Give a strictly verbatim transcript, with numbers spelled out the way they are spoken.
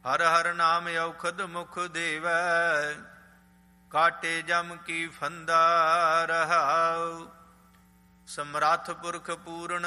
ਹਰ ਹਰ ਨਾਮ ਔਖਦ ਮੁਖ ਦੇਵੈ, ਕਾਟੇ ਜਮ ਕੀ ਫੰਦਾ ਰਹਾਉ। ਸਮਰੱਥ ਪੁਰਖ ਪੂਰਨ